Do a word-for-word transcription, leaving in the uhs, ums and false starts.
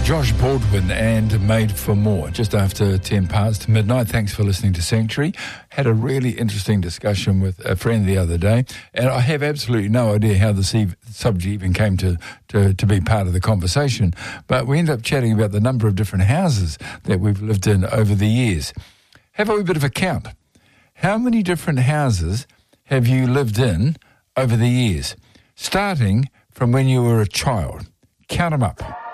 Josh Baldwin and Made for More, just after ten past midnight. Thanks for listening to Sanctuary. Had a really interesting discussion with a friend the other day, and I have absolutely no idea how this ev- subject even came to, to, to be part of the conversation, but we ended up chatting about the number of different houses that we've lived in over the years. Have a wee bit of a count. How many different houses have you lived in over the years, starting from when you were a child? Count them up.